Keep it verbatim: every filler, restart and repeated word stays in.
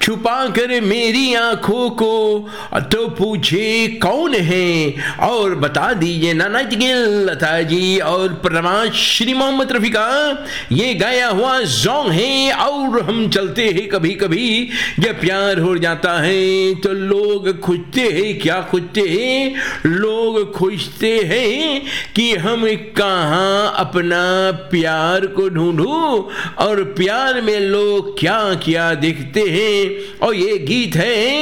छुपा कर मेरी आंखों को तो पूछे कौन है, और बता दीजिए नाना गिल लता जी और प्रमाण श्री मोहम्मद रफी का ये गाया हुआ सॉन्ग है। और हम चलते हैं कभी कभी जब प्यार हो जाता है तो लोग खुजते हैं, क्या खुजते हैं, लोग खुजते हैं कि हम कहाँ अपना प्यार को ढूंढूं, और प्यार में लोग क्या क्या देखते हैं। और ये गीत है